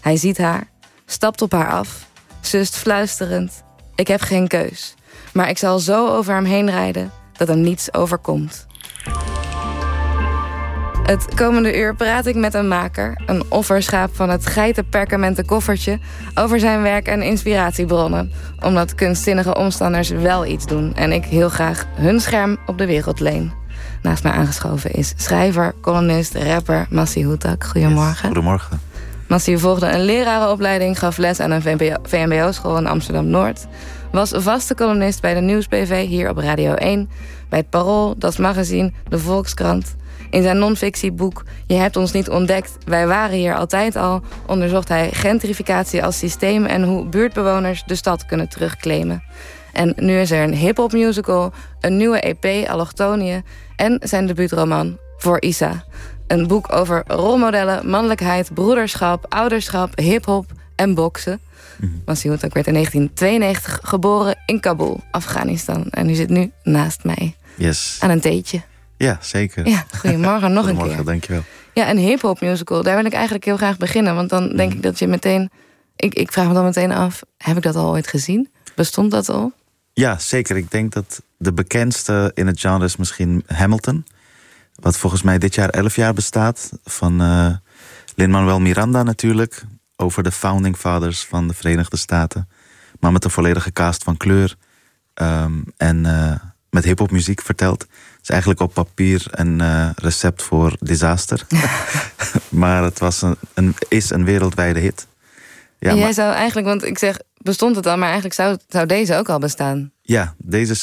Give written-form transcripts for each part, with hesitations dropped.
Hij ziet haar, stapt op haar af, sust fluisterend: ik heb geen keus, maar ik zal zo over hem heen rijden dat hem niets overkomt. Het komende uur praat ik met een maker, een offerschaap van het geitenperkamenten koffertje, over zijn werk en inspiratiebronnen, omdat kunstzinnige omstanders wel iets doen en ik heel graag hun scherm op de wereld leen. Naast mij aangeschoven is schrijver, columnist, rapper Massi Hoetak. Goedemorgen. Yes, goedemorgen. Massi volgde een lerarenopleiding, gaf les aan een VMBO-school in Amsterdam-Noord, was vaste columnist bij de Nieuws-PV hier op Radio 1, bij het Parool, Das Magazine, de Volkskrant. In zijn non-fictieboek Je hebt ons niet ontdekt, wij waren hier altijd al, onderzocht hij gentrificatie als systeem en hoe buurtbewoners de stad kunnen terugclaimen. En nu is er een hip-hop musical, een nieuwe EP, Allochtonië, en zijn debuutroman Voor Isa. Een boek over rolmodellen, mannelijkheid, broederschap, ouderschap, hip-hop en boksen. Massi Hoetak werd in 1992 geboren in Kabul, Afghanistan. En u zit nu naast mij. Yes. Aan een theetje. Ja, zeker. Ja, goedemorgen, nog een keer. Goedemorgen, dankjewel. Ja, een hip-hop musical, daar wil ik eigenlijk heel graag beginnen. Want dan denk ik dat je meteen... Ik vraag me dan meteen af, heb ik dat al ooit gezien? Bestond dat al? Ja, zeker. Ik denk dat de bekendste in het genre is misschien Hamilton. Wat volgens mij dit jaar 11 jaar bestaat. Van Lin-Manuel Miranda natuurlijk. Over de founding fathers van de Verenigde Staten. Maar met een volledige cast van kleur. Met hip-hop muziek verteld. Het is eigenlijk op papier een recept voor disaster. Maar het was is een wereldwijde hit. Ja, en jij zou eigenlijk, want ik zeg, bestond het al, maar eigenlijk zou deze ook al bestaan. Ja, deze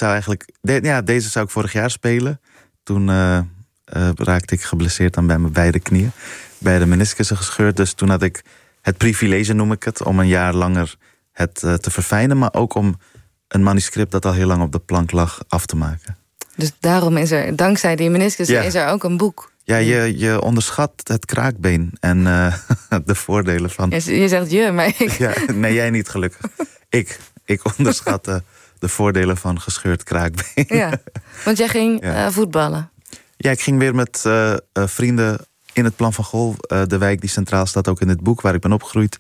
zou ik vorig jaar spelen. Toen raakte ik geblesseerd aan bij mijn beide knieën. Beide meniscussen gescheurd. Dus toen had ik het privilege, noem ik het, om een jaar langer het te verfijnen. Maar ook om een manuscript dat al heel lang op de plank lag af te maken. Dus daarom is er, dankzij die meniscussen, is er ook een boek. Ja, je onderschat het kraakbeen en de voordelen van... Je zegt je, maar ik... Ja, nee, jij niet gelukkig. Ik onderschat de voordelen van gescheurd kraakbeen. Ja, want jij ging voetballen. Ja, ik ging weer met vrienden in het Plan van Gol. De wijk die centraal staat ook in het boek waar ik ben opgegroeid.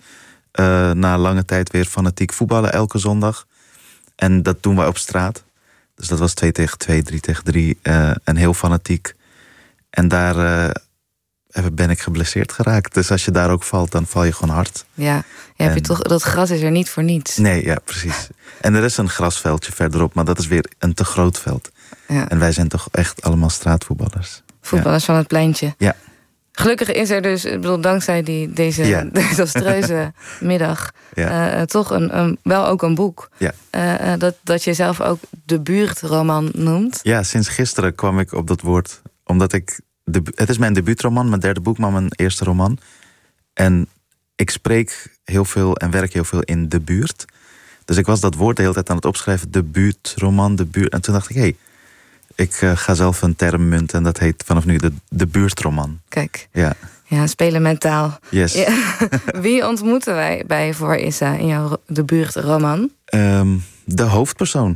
Na lange tijd weer fanatiek voetballen elke zondag. En dat doen wij op straat. Dus dat was 2 tegen 2, 3 tegen 3. En heel fanatiek. En daar ben ik geblesseerd geraakt. Dus als je daar ook valt, dan val je gewoon hard. Ja, heb je toch, dat gras is er niet voor niets. Nee, ja, precies. En er is een grasveldje verderop, maar dat is weer een te groot veld. Ja. En wij zijn toch echt allemaal straatvoetballers. Voetballers van het pleintje. Ja. Gelukkig is er dus, ik bedoel, dankzij deze desastreuze middag... toch wel ook een boek. Ja. Dat je zelf ook de buurtroman noemt. Ja, sinds gisteren kwam ik op dat woord. Omdat het is mijn debuutroman, mijn derde boek, maar mijn eerste roman. En ik spreek heel veel en werk heel veel in de buurt. Dus ik was dat woord de hele tijd aan het opschrijven. De buurtroman, de buurt. En toen dacht ik, ik ga zelf een term munten en dat heet vanaf nu de buurtroman. Kijk, ja, spelen met taal. Yes. Ja. Wie ontmoeten wij bij Voor Isa in jouw debuutroman? De hoofdpersoon.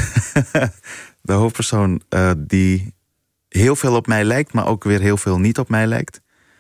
De hoofdpersoon die heel veel op mij lijkt, maar ook weer heel veel niet op mij lijkt.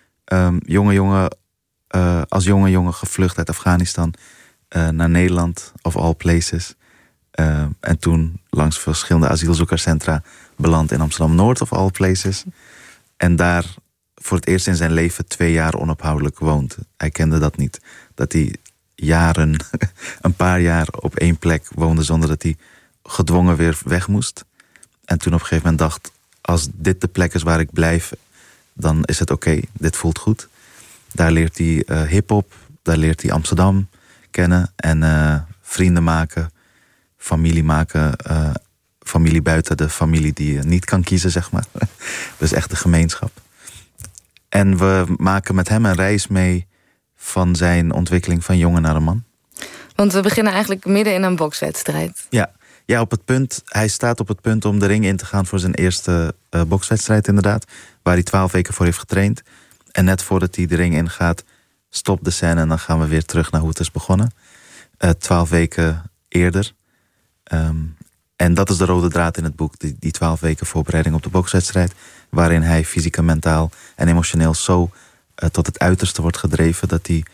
Als jonge jongen gevlucht uit Afghanistan naar Nederland, of all places. En toen langs verschillende asielzoekerscentra beland in Amsterdam-Noord, of all places. En daar voor het eerst in zijn leven 2 jaar onophoudelijk woont. Hij kende dat niet. Dat hij een paar jaar op 1 plek woonde zonder dat hij gedwongen weer weg moest. En toen op een gegeven moment dacht, als dit de plek is waar ik blijf, dan is het oké, dit voelt goed. Daar leert hij hiphop, daar leert hij Amsterdam kennen en vrienden maken, familie maken, familie buiten de familie die je niet kan kiezen, zeg maar. Dus echt de gemeenschap. En we maken met hem een reis mee van zijn ontwikkeling van jongen naar een man. Want we beginnen eigenlijk midden in een bokswedstrijd. Ja, op het punt. Hij staat op het punt om de ring in te gaan voor zijn eerste bokswedstrijd inderdaad. Waar hij 12 weken voor heeft getraind. En net voordat hij de ring ingaat, stopt de scène en dan gaan we weer terug naar hoe het is begonnen. 12 weken eerder. En dat is de rode draad in het boek. Die 12 weken voorbereiding op de bokswedstrijd. Waarin hij fysiek en mentaal en emotioneel zo tot het uiterste wordt gedreven dat hij